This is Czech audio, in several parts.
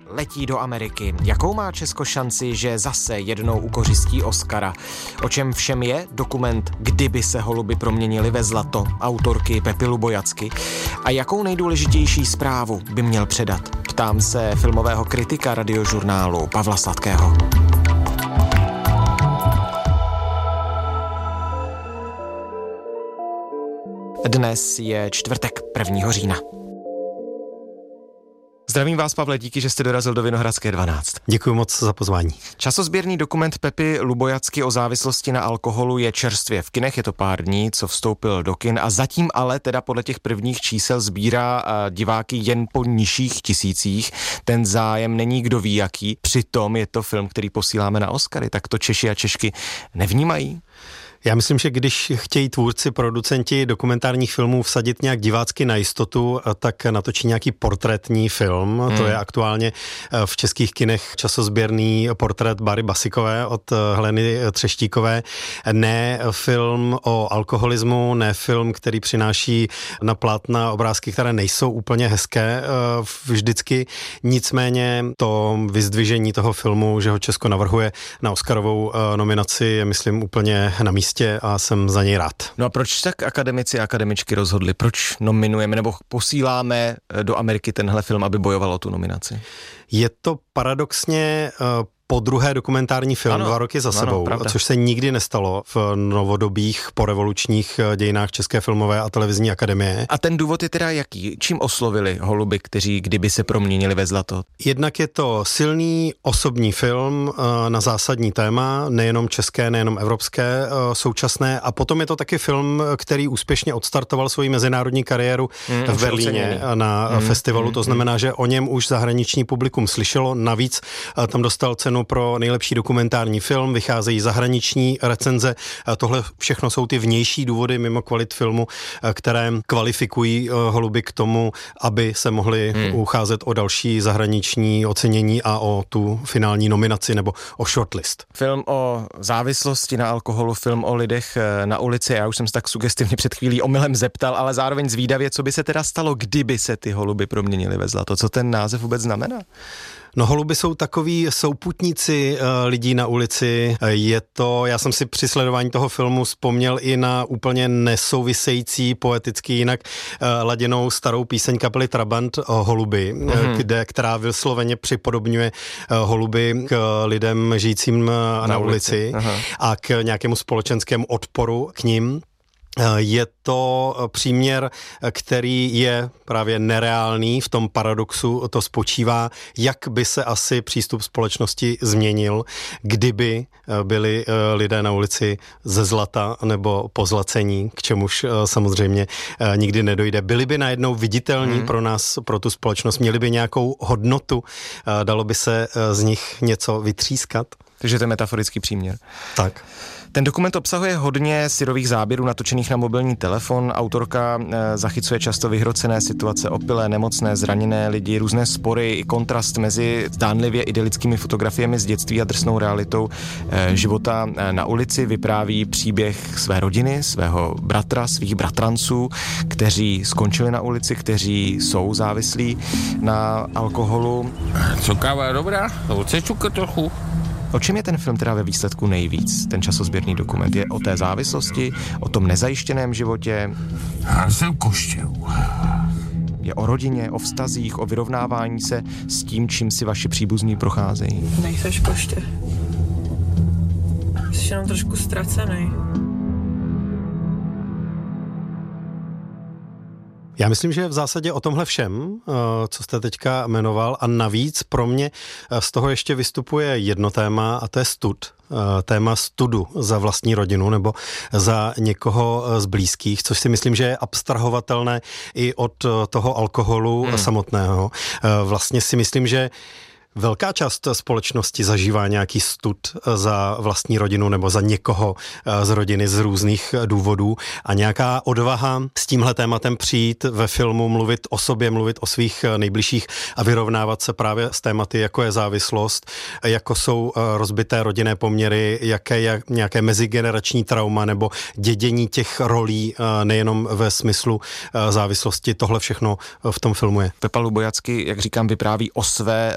letí do Ameriky. Jakou má Česko šanci, že zase jednou ukořistí Oscara? O čem všem je dokument Kdyby se holuby proměnily ve zlato autorky Pepy Lubojacky? A jakou nejdůležitější zprávu by měl předat? Ptám se filmového kritika Radiožurnálu Pavla Sladkého. Dnes je čtvrtek 1. října. Zdravím vás, Pavle, díky, že jste dorazil do Vinohradské 12. Děkuji moc za pozvání. Časozběrný dokument Pepy Lubojacky o závislosti na alkoholu je čerstvě v kinech, je to pár dní, co vstoupil do kin a zatím ale teda podle těch prvních čísel sbírá diváky jen po nižších tisících. Ten zájem není kdo ví jaký, přitom je to film, který posíláme na Oscary, tak to Češi a Češky nevnímají? Já myslím, že když chtějí tvůrci, producenti dokumentárních filmů vsadit nějak divácky na jistotu, tak natočí nějaký portrétní film. To je aktuálně v českých kinech časozběrný portrét Bary Basikové od Heleny Třeštíkové. Ne film o alkoholismu, ne film, který přináší na plátna obrázky, které nejsou úplně hezké vždycky. Nicméně to vyzdvižení toho filmu, že ho Česko navrhuje na Oscarovou nominaci, je myslím úplně na místě a jsem za něj rád. No a proč tak akademici a akademičky rozhodli? Proč nominujeme nebo posíláme do Ameriky tenhle film, aby bojoval o tu nominaci? Je to paradoxně po druhé dokumentární film, ano, 2 roky za sebou, což se nikdy nestalo v novodobých porevolučních dějinách České filmové a televizní akademie. A ten důvod je teda jaký? Čím oslovili holuby, kteří kdyby se proměnili ve zlato? Jednak je to silný osobní film na zásadní téma, nejenom české, nejenom evropské, současné, a potom je to taky film, který úspěšně odstartoval svoji mezinárodní kariéru v Berlíně na festivalu, to znamená, že o něm už zahraniční publikum slyšelo, navíc tam dostal cenu pro nejlepší dokumentární film, vycházejí zahraniční recenze. Tohle všechno jsou ty vnější důvody mimo kvalit filmu, které kvalifikují holuby k tomu, aby se mohli ucházet o další zahraniční ocenění a o tu finální nominaci nebo o shortlist. Film o závislosti na alkoholu, film o lidech na ulici. Já už jsem se tak sugestivně před chvílí omylem zeptal, ale zároveň zvídavě, co by se teda stalo, kdyby se ty holuby proměnily ve zlato. Co ten název vůbec znamená? No, holuby jsou takový souputníci lidí na ulici. Je to, já jsem si při sledování toho filmu vzpomněl i na úplně nesouvisející, poeticky jinak laděnou starou píseň kapely Trabant Holuby, která vysloveně připodobňuje holuby k lidem žijícím na ulici a k nějakému společenskému odporu k nim. Je to příměr, který je právě nereálný, v tom paradoxu to spočívá, jak by se asi přístup společnosti změnil, kdyby byli lidé na ulici ze zlata nebo pozlacení, k čemuž samozřejmě nikdy nedojde. Byli by najednou viditelní pro nás, pro tu společnost, měli by nějakou hodnotu, dalo by se z nich něco vytřískat. Takže to je metaforický příměr. Tak. Ten dokument obsahuje hodně syrových záběrů natočených na mobilní telefon. Autorka zachycuje často vyhrocené situace, opilé, nemocné, zraněné lidi, různé spory i kontrast mezi zdánlivě idylickými fotografiemi z dětství a drsnou realitou života na ulici. Vypráví příběh své rodiny, svého bratra, svých bratranců, kteří skončili na ulici, kteří jsou závislí na alkoholu. Co káva je dobrá? Chce čukat trochu? O čem je ten film teda ve výsledku nejvíc, ten časozběrný dokument? Je o té závislosti, o tom nezajištěném životě? Já jsem koštěl. Je o rodině, o vztazích, o vyrovnávání se s tím, čím si vaši příbuzní procházejí? Nejseš koště. Jsi jenom trošku ztracený. Já myslím, že v zásadě o tomhle všem, co jste teďka jmenoval, a navíc pro mě z toho ještě vystupuje jedno téma, a to je stud. Téma studu za vlastní rodinu nebo za někoho z blízkých, což si myslím, že je abstrahovatelné i od toho alkoholu samotného. Vlastně si myslím, že velká část společnosti zažívá nějaký stud za vlastní rodinu nebo za někoho z rodiny z různých důvodů a nějaká odvaha s tímhle tématem přijít ve filmu, mluvit o sobě, mluvit o svých nejbližších a vyrovnávat se právě s tématy, jako je závislost, jako jsou rozbité rodinné poměry, jaké je nějaké mezigenerační trauma nebo dědění těch rolí nejenom ve smyslu závislosti. Tohle všechno v tom filmu je. Pepa Lubojacky, jak říkám, vypráví o své rodině,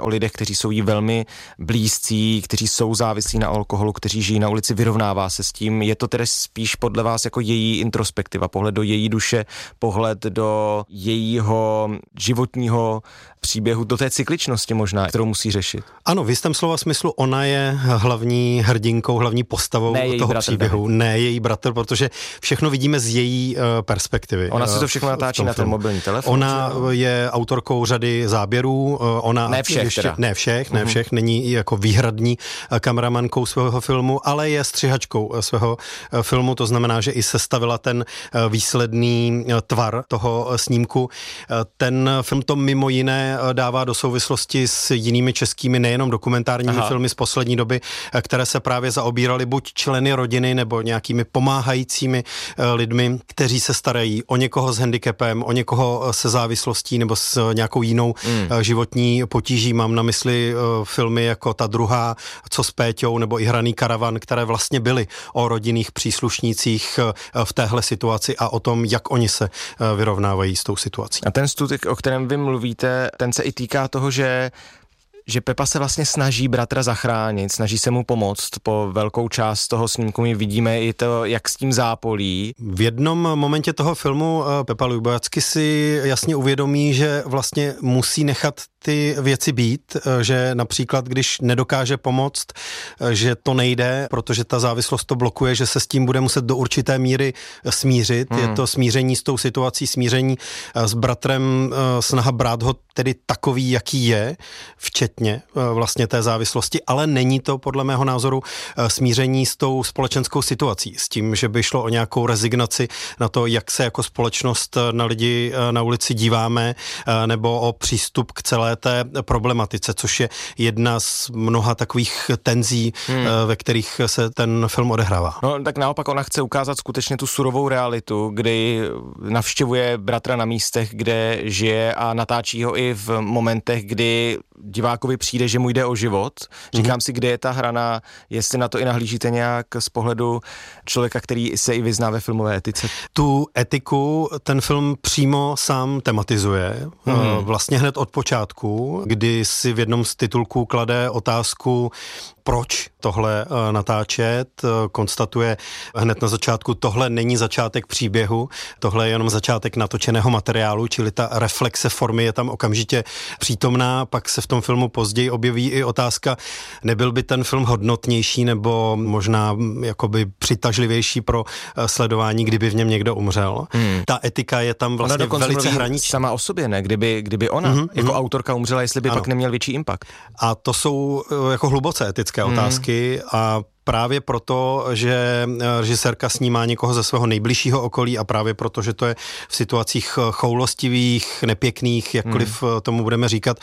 o lidech, kteří jsou jí velmi blízcí, kteří jsou závislí na alkoholu, kteří žijí na ulici, vyrovnává se s tím. Je to tedy spíš podle vás jako její introspektiva, pohled do její duše, pohled do jejího životního příběhu, do té cykličnosti možná, kterou musí řešit. Ano, v jistém slova smyslu ona je hlavní hrdinkou, hlavní postavou toho příběhu, ne její bratr, protože všechno vidíme z její perspektivy. Ona si to všechno natáčí na ten mobilní telefon. Ona je autorkou řady záběrů. Ona ne všech, ještě, ne všech, není jako výhradní kameramankou svého filmu, ale je střihačkou svého filmu, to znamená, že i sestavila ten výsledný tvar toho snímku. Ten film to mimo jiné dává do souvislosti s jinými českými, nejenom dokumentárními filmy z poslední doby, které se právě zaobíraly buď členy rodiny nebo nějakými pomáhajícími lidmi, kteří se starají o někoho s handicapem, o někoho se závislostí nebo s nějakou jinou životní potíží. Mám na mysli filmy jako Ta druhá, Co s Péťou nebo i Hraný karavan, které vlastně byly o rodinných příslušnících v téhle situaci a o tom, jak oni se vyrovnávají s tou situací. A ten stud, o kterém vy mluvíte, ten se i týká toho, že Pepa se vlastně snaží bratra zachránit, snaží se mu pomoct. Po velkou část toho snímku my vidíme i to, jak s tím zápolí. V jednom momentě toho filmu Pepa Lubojacky si jasně uvědomí, že vlastně musí nechat ty věci být, že například, když nedokáže pomoct, že to nejde, protože ta závislost to blokuje, že se s tím bude muset do určité míry smířit. Je to smíření s tou situací, smíření s bratrem, snaha brát ho tedy takový, jaký je, včetně vlastně té závislosti, ale není to podle mého názoru smíření s tou společenskou situací, s tím, že by šlo o nějakou rezignaci na to, jak se jako společnost na lidi na ulici díváme, nebo o přístup k celé té problematice, což je jedna z mnoha takových tenzí, ve kterých se ten film odehrává. No tak naopak ona chce ukázat skutečně tu surovou realitu, kdy navštěvuje bratra na místech, kde žije a natáčí ho i v momentech, kdy divákovi přijde, že mu jde o život. Říkám si, kde je ta hrana, jestli na to i nahlížíte nějak z pohledu člověka, který se i vyzná ve filmové etice. Tu etiku ten film přímo sám tematizuje. Vlastně hned od počátku, kdy si v jednom z titulků klade otázku, proč tohle natáčet, konstatuje hned na začátku, tohle není začátek příběhu, tohle je jenom začátek natočeného materiálu, čili ta reflexe formy je tam okamžitě přítomná, pak se v tom filmu později objeví i otázka, nebyl by ten film hodnotnější nebo možná jakoby přitažlivější pro sledování, kdyby v něm někdo umřel. Ta etika je tam vlastně velice hraniční. Sama o sobě, ne? Kdyby ona jako autorka umřela, jestli by pak neměl větší impact. A to jsou jako hluboce etické otázky a právě proto, že režisérka snímá někoho ze svého nejbližšího okolí a právě proto, že to je v situacích choulostivých, nepěkných, jakkoliv tomu budeme říkat,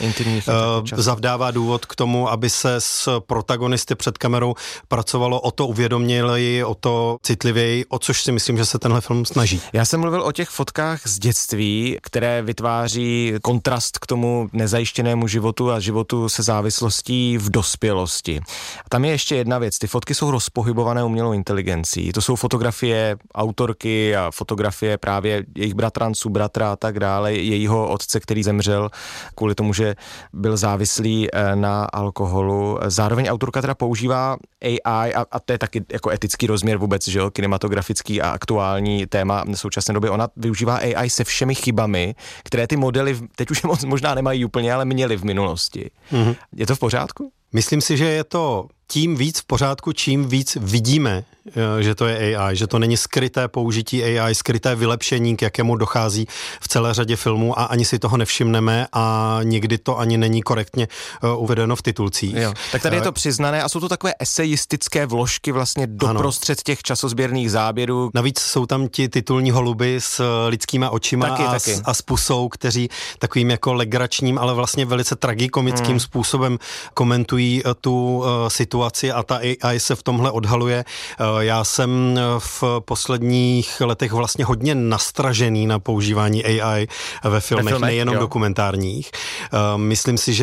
zavdává důvod k tomu, aby se s protagonisty před kamerou pracovalo o to uvědoměleji, o to citlivěji, o což si myslím, že se tenhle film snaží. Já jsem mluvil o těch fotkách z dětství, které vytváří kontrast k tomu nezajištěnému životu a životu se závislostí v dospělosti. A tam je ještě jedna věc, ty fotky jsou rozpohybované umělou inteligencí. To jsou fotografie autorky a fotografie právě jejich bratranců, bratra a tak dále, jejího otce, který zemřel kvůli tomu, že byl závislý na alkoholu. Zároveň autorka teda používá AI a to je taky jako etický rozměr vůbec, že jo, kinematografický a aktuální téma v současné době. Ona využívá AI se všemi chybami, které ty modely teď už možná nemají úplně, ale měly v minulosti. Je to v pořádku? Myslím si, že je to tím víc v pořádku, čím víc vidíme, že to je AI, že to není skryté použití AI, skryté vylepšení, k jakému dochází v celé řadě filmů a ani si toho nevšimneme a nikdy to ani není korektně uvedeno v titulcích. Jo. Tak tady je to přiznané a jsou to takové esejistické vložky vlastně doprostřed těch časozběrných záběrů. Navíc jsou tam ti titulní holuby s lidskýma očima taky. A s pusou, kteří takovým jako legračním, ale vlastně velice tragikomickým způsobem komentují tu situaci a ta AI se v tomhle odhaluje. Já jsem v posledních letech vlastně hodně nastražený na používání AI ve filmech nejenom dokumentárních. Myslím si, že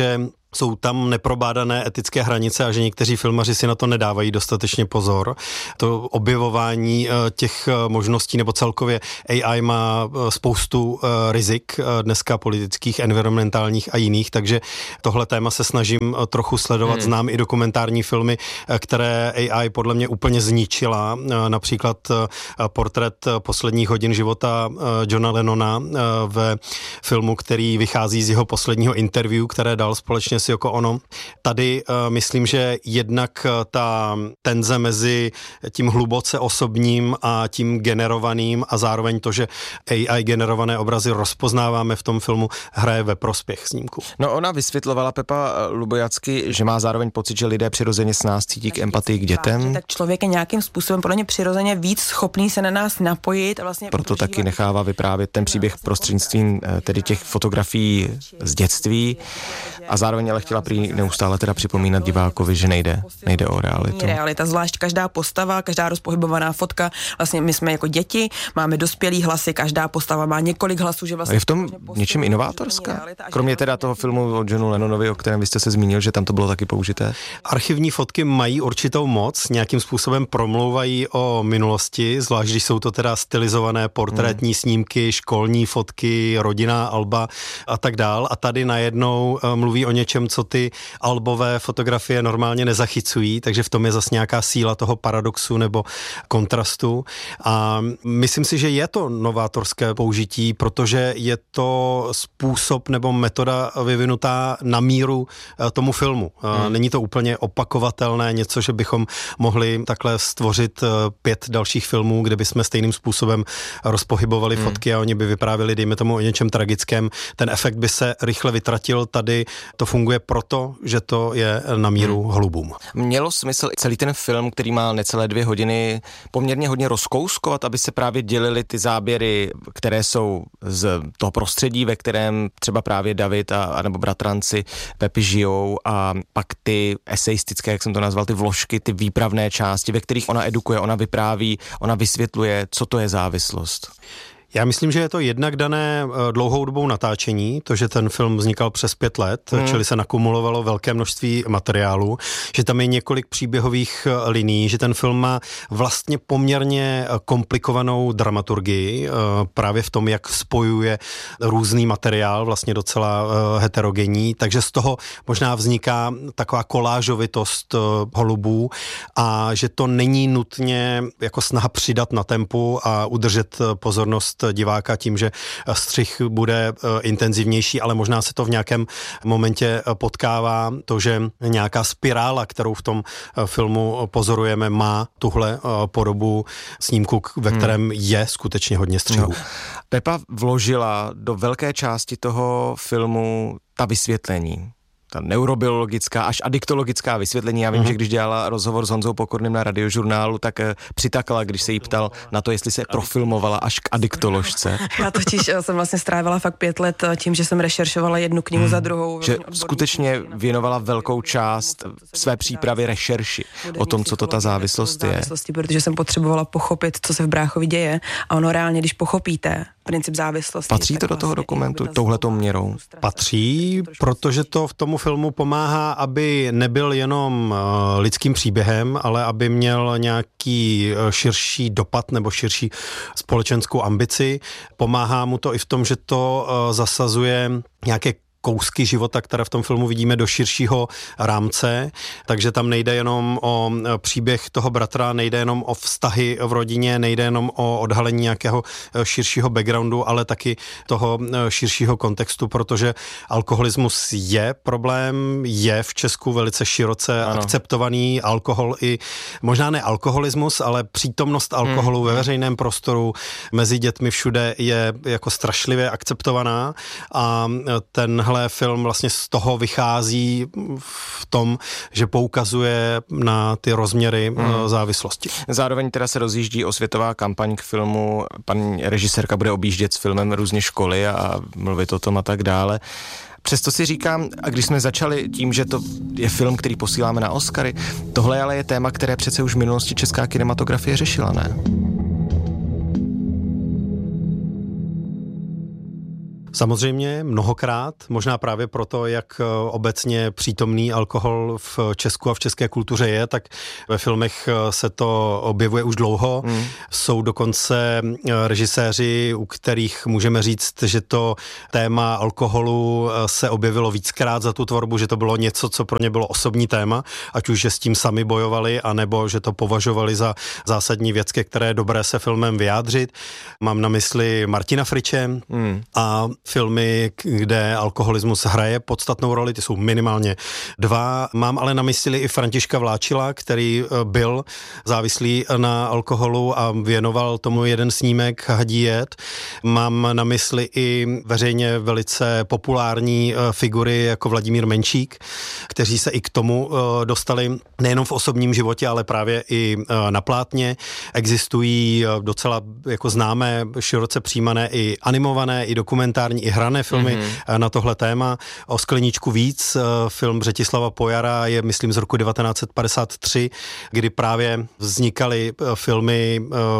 jsou tam neprobádané etické hranice a že někteří filmaři si na to nedávají dostatečně pozor. To objevování těch možností nebo celkově AI má spoustu rizik dneska politických, environmentálních a jiných, takže tohle téma se snažím trochu sledovat. Znám i dokumentární filmy, které AI podle mě úplně zničila. Například portrét posledních hodin života Johna Lennona ve filmu, který vychází z jeho posledního interview, které dal společně s Yoko Ono. Tady myslím, že jednak ta tenze mezi tím hluboce osobním a tím generovaným a zároveň to, že AI generované obrazy rozpoznáváme v tom filmu, hraje ve prospěch snímku. No ona vysvětlovala, Pepa Lubojacky, že má zároveň pocit, že lidé přirozeně s nás cítí k empatii k dětem. Tak člověk je nějakým způsobem podle mě přirozeně víc schopný se na nás napojit a vlastně proto taky nechává vyprávět ten příběh prostřednictvím tedy těch fotografií z dětství a zároveň ale chtěla prý neustále teda připomínat divákovi, že nejde o realitu. Realita, zvlášť každá postava, každá rozpohybovaná fotka, vlastně my jsme jako děti, máme dospělý hlasy, každá postava má několik hlasů, že vlastně... A je v tom něčím inovátorská? Kromě teda toho filmu o Johnu Lennonovi, o kterém vy jste se zmínil, že tam to bylo taky použité? Archivní fotky mají určitou moc, nějakým způsobem promlouvají o minulosti, zvlášť když jsou to teda stylizované portrétní snímky, školní fotky, rodinná alba a tak dál. A tady najednou mluví o něčem, co ty albové fotografie normálně nezachycují, takže v tom je zase nějaká síla toho paradoxu nebo kontrastu. A myslím si, že je to novátorské použití, protože je to způsob nebo metoda vyvinutá na míru tomu filmu. Není to úplně opakovatelné, něco, že bychom mohli takhle stvořit 5 dalších filmů, kde bychom stejným způsobem rozpohybovali fotky a oni by vyprávěli, dejme tomu, o něčem tragickém. Ten efekt by se rychle vytratil. Tady to funguje proto, že to je na míru holubům. Mělo smysl celý ten film, který má necelé 2 hodiny, poměrně hodně rozkouskovat, aby se právě dělily ty záběry, které jsou z toho prostředí, ve kterém třeba právě David a nebo bratranci Pepi žijou, a pak ty eseistické, jak jsem to nazval, ty vložky, ty výpravné části, ve kterých ona edukuje, ona vypráví, ona vysvětluje, co to je závislost. Já myslím, že je to jednak dané dlouhou dobou natáčení, to, že ten film vznikal přes 5 let, čili se nakumulovalo velké množství materiálu, že tam je několik příběhových linií, že ten film má vlastně poměrně komplikovanou dramaturgii, právě v tom, jak spojuje různý materiál, vlastně docela heterogenní, takže z toho možná vzniká taková kolážovitost holubů a že to není nutně jako snaha přidat na tempu a udržet pozornost diváka tím, že střih bude intenzivnější, ale možná se to v nějakém momentě potkává, to, že nějaká spirála, kterou v tom filmu pozorujeme, má tuhle podobu snímku, ve kterém je skutečně hodně střihů. No. Pepa vložila do velké části toho filmu ta vysvětlení. Ta neurobiologická až adiktologická vysvětlení. Já vím, že když dělala rozhovor s Honzou Pokorným na Radiožurnálu, tak přitakala, když se jí ptal na to, jestli se profilmovala až k adiktoložce. Já totiž jsem vlastně strávila fakt 5 let tím, že jsem rešeršovala jednu knihu za druhou. Že skutečně věnovala velkou část své přípravy rešerši o tom, co to ta závislost je. Protože jsem potřebovala pochopit, co se v bráchovi děje, a ono reálně, když pochopíte princip závislosti. Patří to do toho dokumentu touhletou měrou? Patří, protože to v tomu filmu pomáhá, aby nebyl jenom lidským příběhem, ale aby měl nějaký širší dopad nebo širší společenskou ambici. Pomáhá mu to i v tom, že to zasazuje nějaké kousky života, které v tom filmu vidíme, do širšího rámce, takže tam nejde jenom o příběh toho bratra, nejde jenom o vztahy v rodině, nejde jenom o odhalení nějakého širšího backgroundu, ale taky toho širšího kontextu, protože alkoholismus je problém, je v Česku velice široce akceptovaný alkohol i, možná ne alkoholismus, ale přítomnost alkoholu ve veřejném prostoru mezi dětmi všude je jako strašlivě akceptovaná a tenhle film vlastně z toho vychází v tom, že poukazuje na ty rozměry závislosti. Zároveň teda se rozjíždí osvětová kampaň k filmu. Paní režisérka bude objíždět s filmem různě školy a mluvit o tom a tak dále. Přesto si říkám, a když jsme začali tím, že to je film, který posíláme na Oscary, tohle ale je téma, které přece už v minulosti česká kinematografie řešila, ne? Samozřejmě, mnohokrát, možná právě proto, jak obecně přítomný alkohol v Česku a v české kultuře je, tak ve filmech se to objevuje už dlouho. Jsou dokonce režiséři, u kterých můžeme říct, že to téma alkoholu se objevilo víckrát za tu tvorbu, že to bylo něco, co pro ně bylo osobní téma, ať už že s tím sami bojovali, anebo že to považovali za zásadní věc, ke které je dobré se filmem vyjádřit. Mám na mysli Martina Friče a filmy, kde alkoholismus hraje podstatnou roli, ty jsou minimálně 2. Mám ale na mysli i Františka Vláčila, který byl závislý na alkoholu a věnoval tomu jeden snímek Hadí jed. Mám na mysli i veřejně velice populární figury jako Vladimír Menšík, kteří se i k tomu dostali nejenom v osobním životě, ale právě i na plátně. Existují docela jako známé, široce přijímané i animované, i dokumentární, i hrané filmy na tohle téma. O Skleničku víc, film Břetislava Pojara je, myslím, z roku 1953, kdy právě vznikaly filmy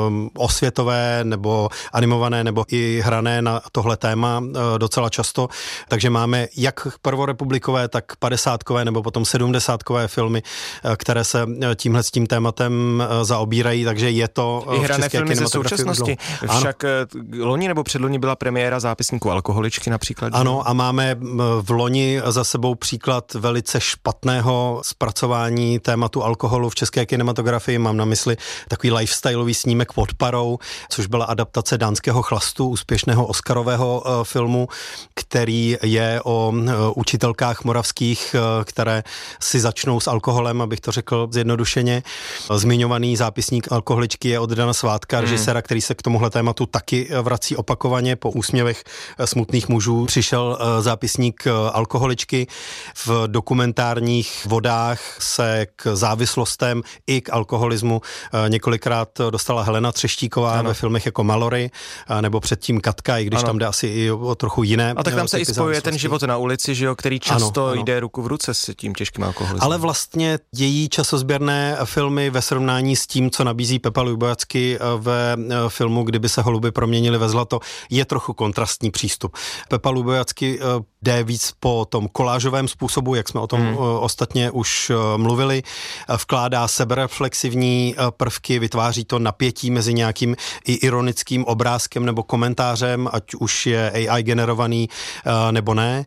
osvětové nebo animované nebo i hrané na tohle téma docela často. Takže máme jak prvorepublikové, tak 50kové nebo potom 70kové filmy, které se tímhle s tím tématem zaobírají, takže je to i hrané filmy ze současnosti. Však loni nebo předloni byla premiéra Zápisníku alkoholičky například. Ano, a máme v loni za sebou příklad velice špatného zpracování tématu alkoholu v české kinematografii. Mám na mysli takový lifestyleový snímek Pod parou, což byla adaptace Dánského chlastu, úspěšného oscarového filmu, který je o učitelkách moravských, které si začnou s alkoholem, abych to řekl zjednodušeně. Zmiňovaný Zápisník alkoholičky je od Dana Svádka, režiséra, který se k tomuhle tématu taky vrací opakovaně. Po úsměvech smutných mužů přišel Zápisník alkoholičky. V dokumentárních vodách se k závislostem i k alkoholismu několikrát dostala Helena Třeštíková ve filmech jako Malory, nebo předtím Katka, i když tam jde asi i o trochu jiné. A tak tam se i spojuje ten život na ulici, že jo, který často jde ruku v ruce s tím těžkým alkoholismem. Ale vlastně její časozběrné filmy ve srovnání s tím, co nabízí Pepa Lubojacky ve filmu Kdyby se holuby proměnily ve zlato, je trochu kontrastní přístup. Pepa Lubojacky jde víc po tom kolážovém způsobu, jak jsme o tom ostatně už mluvili, vkládá sebereflexivní prvky, vytváří to napětí mezi nějakým i ironickým obrázkem nebo komentářem, ať už je AI generovaný nebo ne.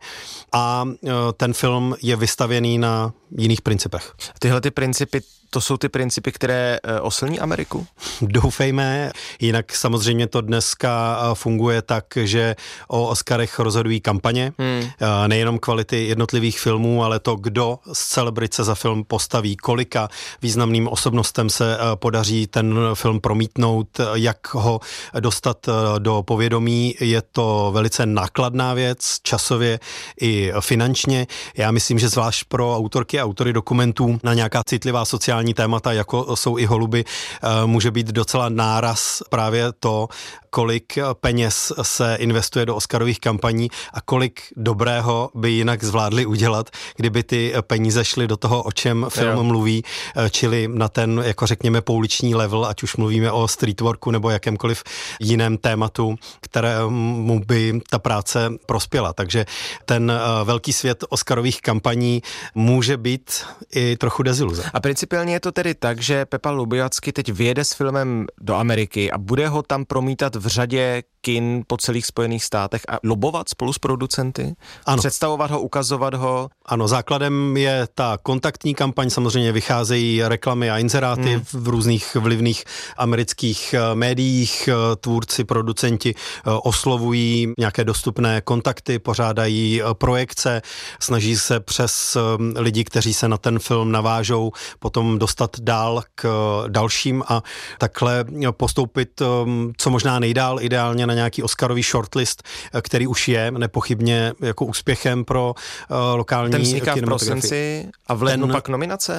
A ten film je vystavěný na jiných principech. Tyhle ty principy, to jsou ty principy, které oslní Ameriku? Doufejme, jinak samozřejmě to dneska funguje tak, že o Oscarech rozhodují kampaně, nejenom kvality jednotlivých filmů, ale to, kdo z celebrice za film postaví, kolika významným osobnostem se podaří ten film promítnout, jak ho dostat do povědomí. Je to velice nákladná věc, časově i finančně. Já myslím, že zvlášť pro autorky a autory dokumentů na nějaká citlivá sociální témata, jako jsou i holuby, může být docela náraz právě to, kolik peněz se investuje do oscarových kampaní a kolik dobrého by jinak zvládli udělat, kdyby ty peníze šly do toho, o čem film mluví, čili na ten, jako řekněme, pouliční level, ať už mluvíme o streetworku nebo jakémkoliv jiném tématu, kterému by ta práce prospěla. Takže ten velký svět oscarových kampaní může být i trochu deziluze. A principiálně je to tedy tak, že Pepa Lubojacky teď vyjede s filmem do Ameriky a bude ho tam promítat v řadě kin po celých Spojených státech a lobovat spolu s producenty? Ano. Představovat ho, ukazovat ho? Ano, základem je ta kontaktní kampaň, samozřejmě vycházejí reklamy a inzeráty v různých vlivných amerických médiích, tvůrci, producenti oslovují nějaké dostupné kontakty, pořádají projekce, snaží se přes lidi, kteří se na ten film navážou, potom dostat dál k dalším a takhle postoupit co možná nejdál, ideálně na nějaký oscarový shortlist, který už je nepochybně jako úspěchem pro lokální kinematografii. Ten vzniká v kinematografii. prosinci a v lednu pak nominace?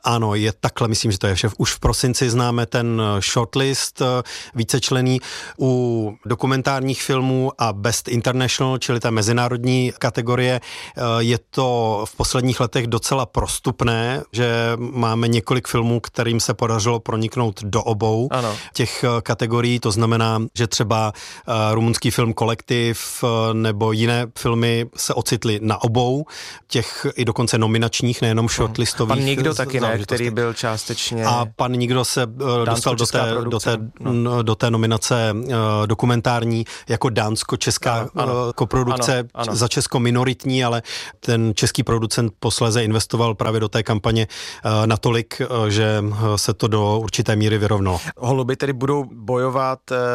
Ano, je takhle, myslím, že to je vše. Už v prosinci známe ten shortlist vícečlenný. U dokumentárních filmů a Best International, čili té mezinárodní kategorie, je to v posledních letech docela prostupné, že máme několik filmů, kterým se podařilo proniknout do obou těch kategorií. To znamená, že třeba rumunský film Kolektiv nebo jiné filmy se ocitly na obou těch i dokonce nominačních, nejenom shortlistových. Pan Nikdo taky ne, který byl částečně... A Pan Nikdo se dostal do té nominace dokumentární jako dánsko-česká koprodukce, za Česko minoritní, ale ten český producent posléze investoval právě do té kampaně natolik, že se to do určité míry vyrovnalo. Holuby tedy budou bojovat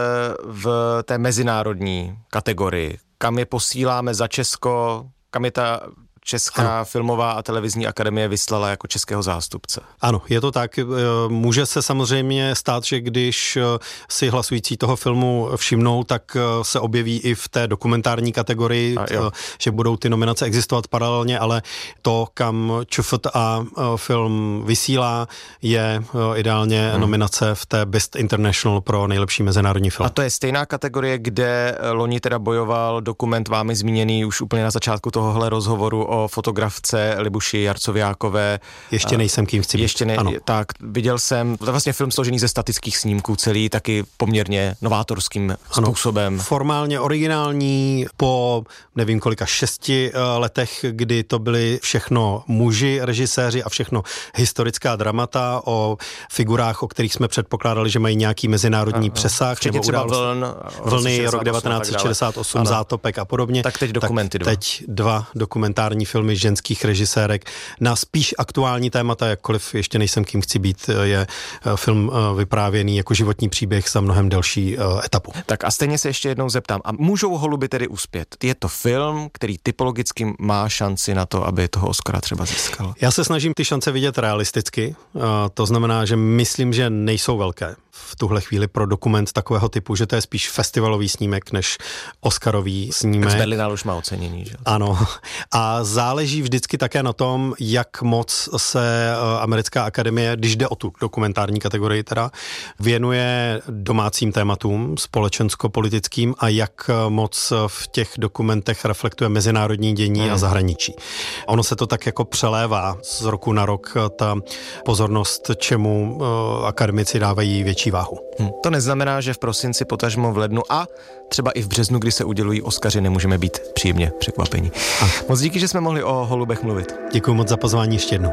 v té mezinárodní kategorii. Kam je posíláme za Česko, kam je ta Česká filmová a televizní akademie vyslala jako českého zástupce. Ano, je to tak. Může se samozřejmě stát, že když si hlasující toho filmu všimnou, tak se objeví i v té dokumentární kategorii, že budou ty nominace existovat paralelně, ale to, kam ČFTA film vysílá, je ideálně nominace v té Best International pro nejlepší mezinárodní film. A to je stejná kategorie, kde loni teda bojoval dokument vámi zmíněný už úplně na začátku tohohle rozhovoru o fotografce Libuši Jarcoviákové. Ještě nejsem kým chci být. Tak, viděl jsem, to je vlastně film složený ze statických snímků, celý taky poměrně novátorským způsobem. Formálně originální po nevím kolika 6 letech, kdy to byli všechno muži, režiséři a všechno historická dramata o figurách, o kterých jsme předpokládali, že mají nějaký mezinárodní přesah. Včetně třeba Vlny, rok 1968, Zátopek a podobně. Tak teď dokumenty teď 2 dokumentární filmy ženských režisérek na spíš aktuální témata, jakkoliv ještě nejsem kým chci být, je film vyprávěný jako životní příběh za mnohem delší etapu. Tak a stejně se ještě jednou zeptám, a můžou Holuby tedy uspět? Je to film, který typologicky má šanci na to, aby toho Oscara třeba získal? Já se snažím ty šance vidět realisticky, to znamená, že myslím, že nejsou velké v tuhle chvíli pro dokument takového typu, že to je spíš festivalový snímek než Oscarový snímek. Tak z Berlina už má ocenění, že? Ano. A záleží vždycky také na tom, jak moc se americká akademie, když jde o tu dokumentární kategorii teda, věnuje domácím tématům, společensko-politickým a jak moc v těch dokumentech reflektuje mezinárodní dění a zahraničí. Ono se to tak jako přelévá z roku na rok, ta pozornost, čemu akademici dávají větší váhu. To neznamená, že v prosinci, potažmo v lednu a třeba i v březnu, kdy se udělují Oscaři, nemůžeme být příjemně překvapení. Moc díky, že jsme mohli o Holubech mluvit. Děkuji moc za pozvání ještě jednou.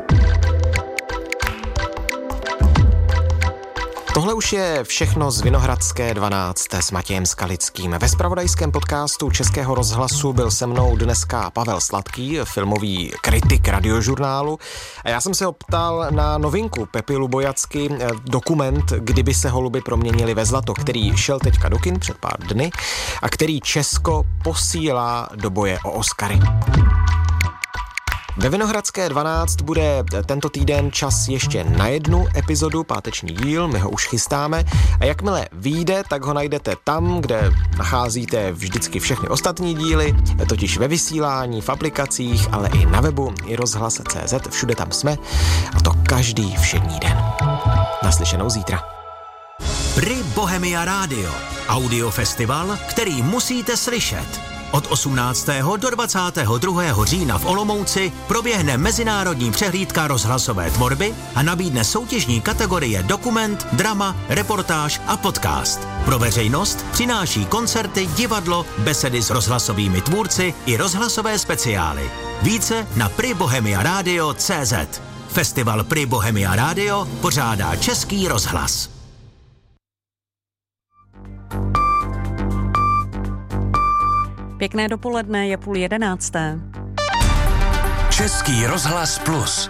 Tohle už je všechno z Vinohradské 12 s Matějem Skalickým. Ve zpravodajském podcastu Českého rozhlasu byl se mnou dneska Pavel Sladký, filmový kritik Radiožurnálu. A já jsem se optal na novinku Pepy Lubojacky, dokument Kdyby se holuby proměnili ve zlato, který šel teďka do kin před pár dny a který Česko posílá do boje o Oscary. Ve Vinohradské 12 bude tento týden čas ještě na jednu epizodu, páteční díl, my ho už chystáme a jakmile vyjde, tak ho najdete tam, kde nacházíte vždycky všechny ostatní díly, totiž ve vysílání, v aplikacích, ale i na webu i rozhlas.cz, všude tam jsme a to každý všední den. Naslyšenou zítra. Pri Bohemia Radio, audiofestival, který musíte slyšet. Od 18. do 22. října v Olomouci proběhne mezinárodní přehlídka rozhlasové tvorby a nabídne soutěžní kategorie dokument, drama, reportáž a podcast. Pro veřejnost přináší koncerty, divadlo, besedy s rozhlasovými tvůrci i rozhlasové speciály. Více na pribohemiaradio.cz. Festival Pri Bohemia Radio pořádá Český rozhlas. Pěkné dopoledne, je 10:30. Český rozhlas Plus.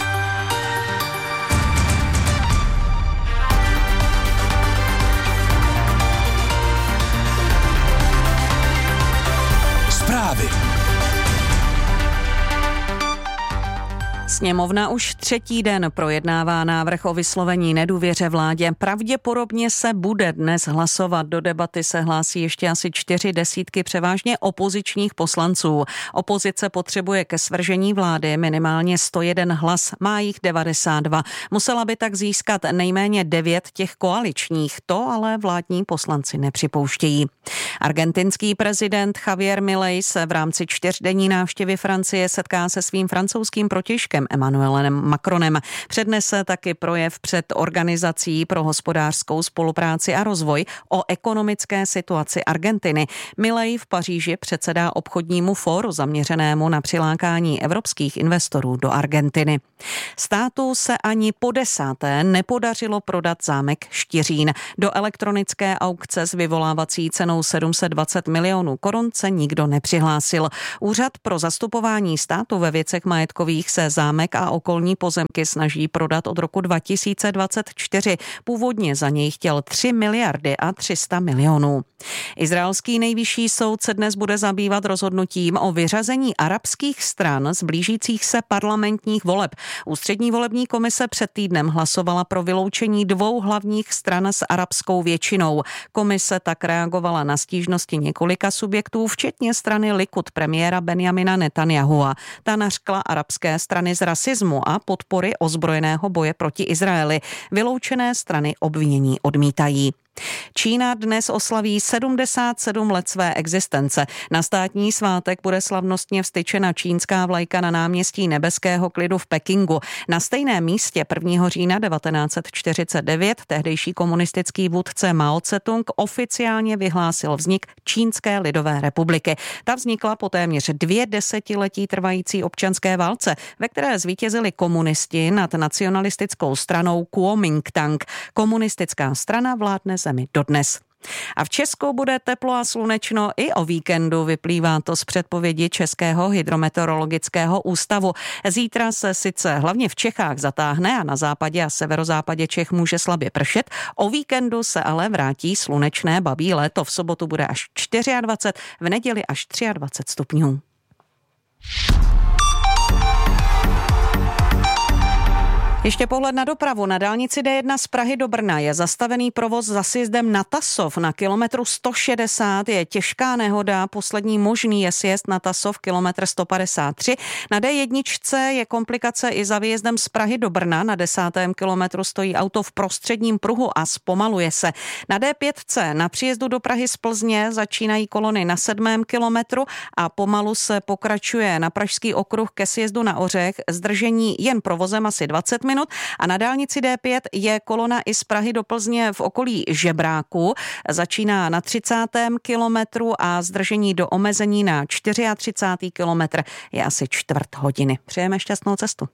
Zprávy. Sněmovna už třetí den projednává návrh o vyslovení nedůvěře vládě. Pravděpodobně se bude dnes hlasovat. Do debaty se hlásí ještě asi 40 převážně opozičních poslanců. Opozice potřebuje ke svržení vlády minimálně 101 hlas, má jich 92. Musela by tak získat nejméně 9 těch koaličních. To ale vládní poslanci nepřipouštějí. Argentinský prezident Javier Milei se v rámci 4denní návštěvy Francie setká se svým francouzským protějškem Emmanuelem Macronem. Přednese taky projev před Organizací pro hospodářskou spolupráci a rozvoj o ekonomické situaci Argentiny. Milei v Paříži předsedá obchodnímu fóru zaměřenému na přilákání evropských investorů do Argentiny. Státu se ani po 10. nepodařilo prodat zámek Štiřín. Do elektronické aukce s vyvolávací cenou 720 milionů korun se nikdo nepřihlásil. Úřad pro zastupování státu ve věcech majetkových se zámek a okolní pozemky snaží prodat od roku 2024. Původně za něj chtěl 3 miliardy a 300 milionů. Izraelský nejvyšší soud se dnes bude zabývat rozhodnutím o vyřazení arabských stran z blížících se parlamentních voleb. Ústřední volební komise před týdnem hlasovala pro vyloučení 2 hlavních stran s arabskou většinou. Komise tak reagovala na stížnosti několika subjektů, včetně strany Likud premiéra Benjamina Netanyahua. Ta nařkla arabské strany z rasismu a podpory ozbrojeného boje proti Izraeli. Vyloučené strany obvinění odmítají. Čína dnes oslaví 77 let své existence. Na státní svátek bude slavnostně vztyčena čínská vlajka na náměstí Nebeského klidu v Pekingu. Na stejném místě 1. října 1949 tehdejší komunistický vůdce Mao Tse-tung oficiálně vyhlásil vznik Čínské lidové republiky. Ta vznikla po téměř 2 desetiletí trvající občanské válce, ve které zvítězili komunisti nad nacionalistickou stranou Kuomintang. Komunistická strana vládne zemi dodnes. A v Česku bude teplo a slunečno i o víkendu, vyplývá to z předpovědi Českého hydrometeorologického ústavu. Zítra se sice hlavně v Čechách zatáhne a na západě a severozápadě Čech může slabě pršet, o víkendu se ale vrátí slunečné babí léto. V sobotu bude až 24, v neděli až 23 stupňů. Ještě pohled na dopravu. Na dálnici D1 z Prahy do Brna je zastavený provoz za sjezdem na Tasov. Na kilometru 160 je těžká nehoda. Poslední možný je sjezd na Tasov, kilometr 153. Na D1 je komplikace i za výjezdem z Prahy do Brna. Na 10. kilometru stojí auto v prostředním pruhu a zpomaluje se. Na D5 na příjezdu do Prahy z Plzně začínají kolony na 7. kilometru a pomalu se pokračuje na Pražský okruh ke sjezdu na Ořech. Zdržení jen provozem asi 20 minut a na dálnici D5 je kolona i z Prahy do Plzně v okolí Žebráku. Začíná na 30. kilometru a zdržení do omezení na 34. kilometr je asi 1/4 hodiny. Přejeme šťastnou cestu.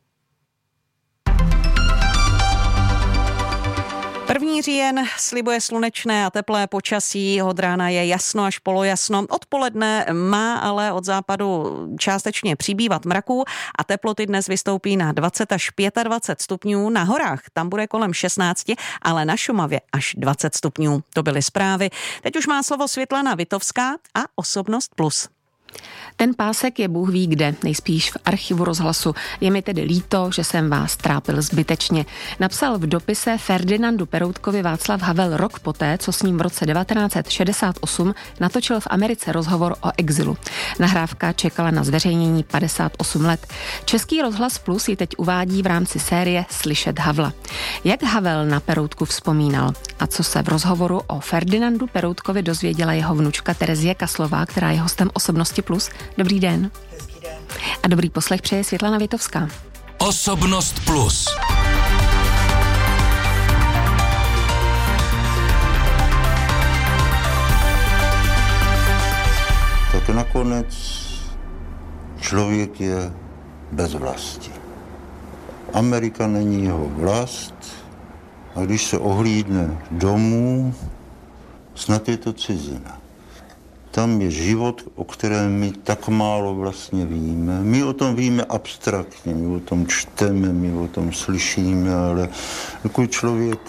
1. říjen slibuje slunečné a teplé počasí, od rána je jasno až polojasno, odpoledne má ale od západu částečně přibývat mraků a teploty dnes vystoupí na 20 až 25 stupňů, na horách tam bude kolem 16, ale na Šumavě až 20 stupňů. To byly zprávy. Teď už má slovo Světlana Vitovská a Osobnost Plus. Ten pásek je Bůh ví kde, nejspíš v archivu Rozhlasu. Je mi tedy líto, že jsem vás trápil zbytečně. Napsal v dopise Ferdinandu Peroutkovi Václav Havel rok poté, co s ním v roce 1968 natočil v Americe rozhovor o exilu. Nahrávka čekala na zveřejnění 58 let. Český Rozhlas Plus ji teď uvádí v rámci série Slyšet Havla. Jak Havel na Peroutku vzpomínal a co se v rozhovoru o Ferdinandu Peroutkovi dozvěděla jeho vnučka Terezie Kaslová, která je hostem Osobnosti Plus. Dobrý den. Hezký den. A dobrý poslech přeje Světlana Vitovská. Osobnost Plus. Tak nakonec člověk je bez vlasti. Amerika není jeho vlast a když se ohlídne domů, snad je to cizina. Tam je život, o kterém my tak málo vlastně víme. My o tom víme abstraktně, my o tom čteme, my o tom slyšíme, ale dokud člověk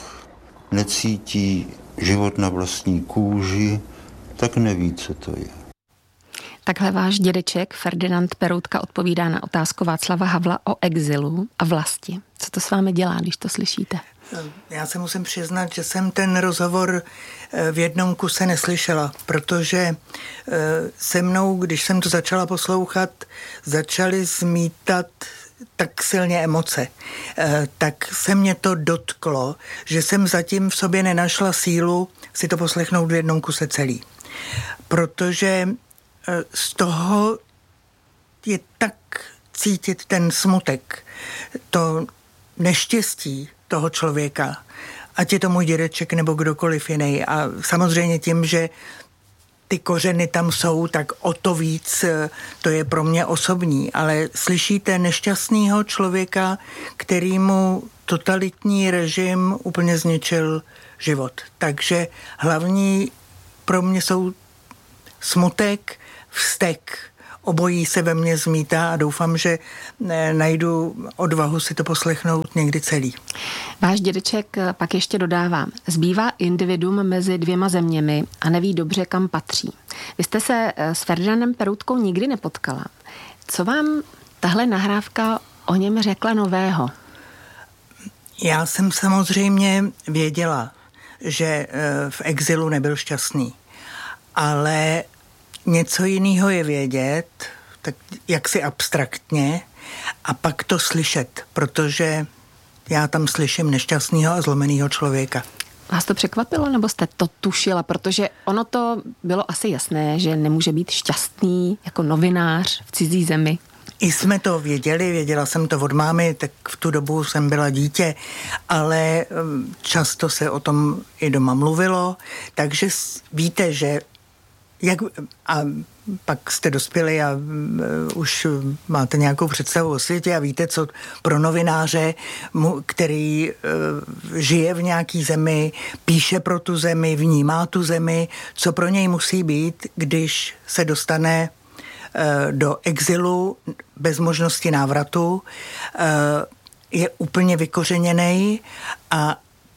necítí život na vlastní kůži, tak neví, co to je. Takhle váš dědeček Ferdinand Peroutka odpovídá na otázku Václava Havla o exilu a vlasti. Co to s vámi dělá, když to slyšíte? Já se musím přiznat, že jsem ten rozhovor v jednom kuse neslyšela, protože se mnou, když jsem to začala poslouchat, začaly zmítat tak silně emoce. Tak se mě to dotklo, že jsem zatím v sobě nenašla sílu si to poslechnout v jednom kuse celý. Protože z toho je tak cítit ten smutek, to neštěstí toho člověka, ať je to můj dědeček nebo kdokoliv jiný. A samozřejmě tím, že ty kořeny tam jsou, tak o to víc to je pro mě osobní. Ale slyšíte nešťastného člověka, kterýmu totalitní režim úplně zničil život. Takže hlavní pro mě jsou smutek, vztek. Obojí se ve mně zmítá a doufám, že najdu odvahu si to poslechnout někdy celý. Váš dědeček pak ještě dodává, zbývá individuum mezi dvěma zeměmi a neví dobře, kam patří. Vy jste se s Ferdinandem Peroutkou nikdy nepotkala. Co vám tahle nahrávka o něm řekla nového? Já jsem samozřejmě věděla, že v exilu nebyl šťastný, ale něco jiného je vědět, tak jaksi abstraktně, a pak to slyšet, protože já tam slyším nešťastného a zlomeného člověka. Vás to překvapilo, nebo jste to tušila? Protože ono to bylo asi jasné, že nemůže být šťastný jako novinář v cizí zemi. I jsme to věděli, věděla jsem to od mámy, tak v tu dobu jsem byla dítě, ale často se o tom i doma mluvilo, takže víte, že a pak jste dospěli a už máte nějakou představu o světě a víte, co pro novináře, který žije v nějaký zemi, píše pro tu zemi, vnímá tu zemi, co pro něj musí být, když se dostane do exilu bez možnosti návratu, je úplně vykořeněnej a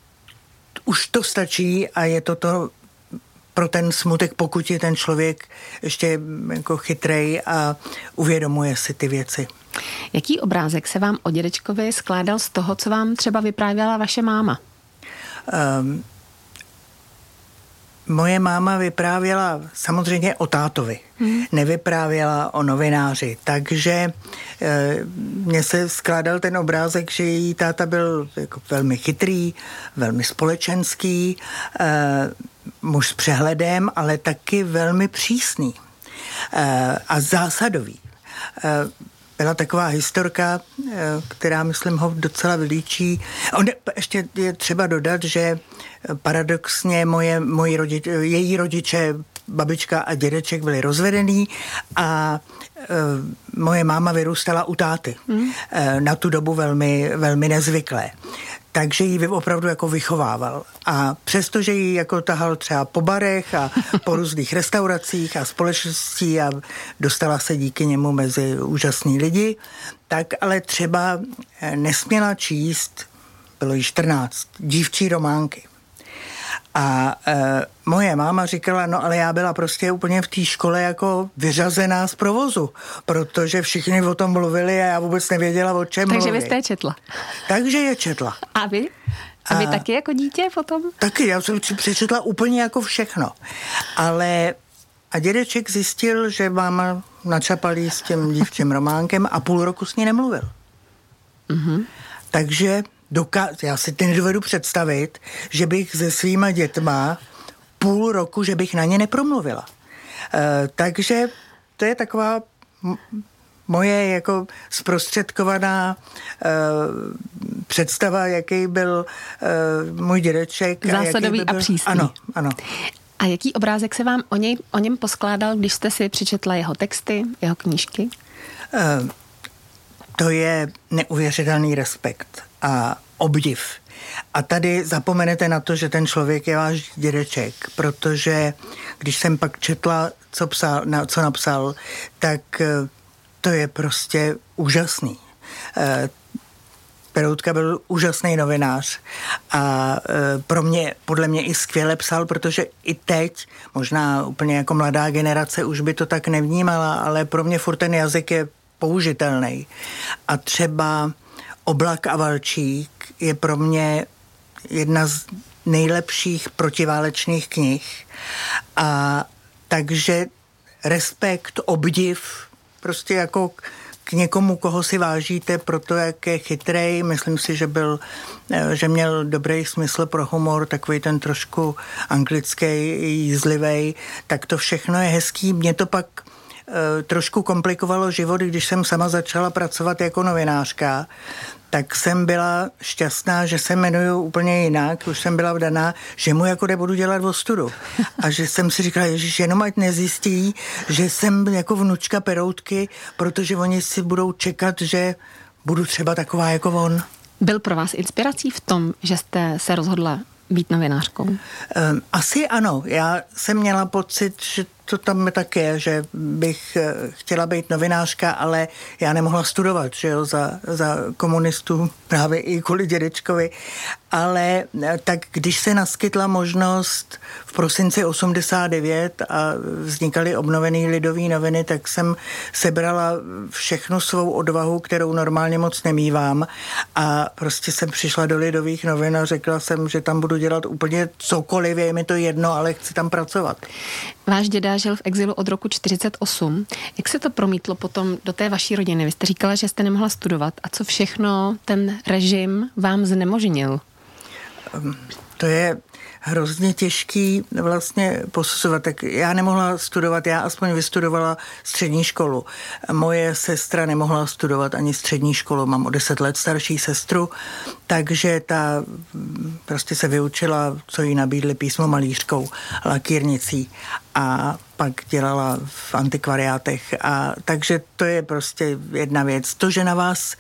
už to stačí a je to pro ten smutek, pokud je ten člověk ještě jako chytrej a uvědomuje si ty věci. Jaký obrázek se vám o dědečkovi skládal z toho, co vám třeba vyprávěla vaše máma? Moje máma vyprávěla samozřejmě o tátovi. Nevyprávěla o novináři. Takže mně se skládal ten obrázek, že její táta byl jako velmi chytrý, velmi společenský, muž s přehledem, ale taky velmi přísný a zásadový. Byla taková historka, která, myslím, ho docela vylíčí. Ještě je třeba dodat, že paradoxně její rodiče, babička a dědeček byli rozvedený a moje máma vyrůstala u táty. Na tu dobu velmi, velmi nezvyklé. Takže ji opravdu jako vychovával. A přestože ji jako tahal třeba po barech a po různých restauracích a společností a dostala se díky němu mezi úžasný lidi, tak ale třeba nesměla číst, bylo jí 14, dívčí románky. A moje máma říkala, no ale já byla prostě úplně v té škole jako vyřazená z provozu, protože všichni o tom mluvili a já vůbec nevěděla, o čem mluví. Takže vy jste je četla. Takže je četla. A vy? A vy taky jako dítě potom? Taky, já jsem si přečetla úplně jako všechno. Ale a dědeček zjistil, že máma načapalí s tím dívčím románkem a půl roku s ní nemluvil. Takže já si to nedovedu představit, že bych se svýma dětma půl roku, že bych na ně nepromluvila. Takže to je taková moje jako zprostředkovaná představa, jaký byl můj dědeček. Zásadový a přísný. Ano, ano. A jaký obrázek se vám o něm poskládal, když jste si přečetla jeho texty, jeho knížky? To je neuvěřitelný respekt a obdiv. A tady zapomenete na to, že ten člověk je váš dědeček, protože když jsem pak četla, co napsal, tak to je prostě úžasný. Peroutka byl úžasný novinář a podle mě i skvěle psal, protože i teď, možná úplně jako mladá generace už by to tak nevnímala, ale pro mě furt ten jazyk je použitelný. A třeba Oblak a Valčík je pro mě jedna z nejlepších protiválečných knih. A takže respekt, obdiv, prostě jako k někomu, koho si vážíte pro to, jak je chytrej. Myslím si, že měl dobrý smysl pro humor, takový ten trošku anglický, jízlivej, tak to všechno je hezký. Mě to pak trošku komplikovalo život, když jsem sama začala pracovat jako novinářka, tak jsem byla šťastná, že se jmenuju úplně jinak, už jsem byla vdaná, že mu jako nebudu dělat ostudu. A že jsem si říkala, ježiš, jenom ať nezjistí, že jsem jako vnučka Peroutky, protože oni si budou čekat, že budu třeba taková jako on. Byl pro vás inspirací v tom, že jste se rozhodla být novinářkou? Asi ano. Já jsem měla pocit, že to tam tak je, že bych chtěla být novinářka, ale já nemohla studovat, že jo, za komunistů, právě i kvůli dědečkovi. Ale tak když se naskytla možnost v prosinci 89 a vznikaly obnovený Lidový noviny, tak jsem sebrala všechnu svou odvahu, kterou normálně moc nemívám, a prostě jsem přišla do Lidových novin a řekla jsem, že tam budu dělat úplně cokoliv, je mi to jedno, ale chci tam pracovat. Váš děda žil v exilu od roku 1948. Jak se to promítlo potom do té vaší rodiny? Vy jste říkala, že jste nemohla studovat. A co všechno ten režim vám znemožnil? To je hrozně těžký vlastně posuzovat. Tak já nemohla studovat, já aspoň vystudovala střední školu. Moje sestra nemohla studovat ani střední školu, mám o 10 let starší sestru, takže ta prostě se vyučila, co jí nabídli, písmomalířkou, lakírnicí, a pak dělala v antikvariátech. A takže to je prostě jedna věc. To, že na vás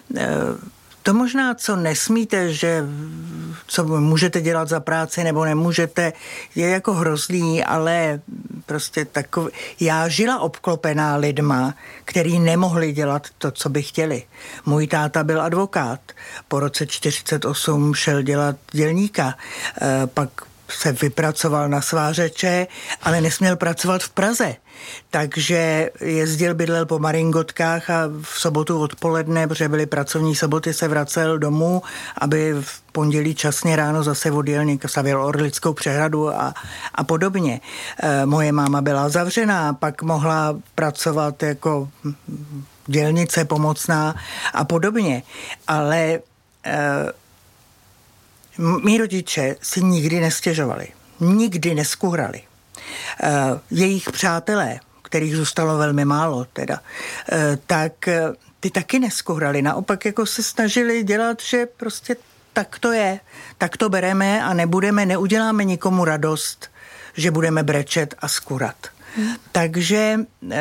to možná, co nesmíte, že co můžete dělat za práci nebo nemůžete, je jako hrozný, ale prostě takový. Já žila obklopená lidma, který nemohli dělat to, co by chtěli. Můj táta byl advokát. Po roce 1948 šel dělat dělníka. Pak se vypracoval na svářeče, ale nesměl pracovat v Praze. Takže bydlel po Maringotkách a v sobotu odpoledne, protože byly pracovní soboty, se vracel domů, aby v pondělí časně ráno zase odjel stavěl Orlickou přehradu a podobně. Moje máma byla zavřená, pak mohla pracovat jako dělnice pomocná a podobně. Ale mí rodiče si nikdy nestěžovali, nikdy neskuhrali. Jejich přátelé, kterých zůstalo velmi málo teda, tak ty taky neskuhrali. Naopak jako se snažili dělat, že prostě tak to je, tak to bereme a neuděláme nikomu radost, že budeme brečet a skurat. Takže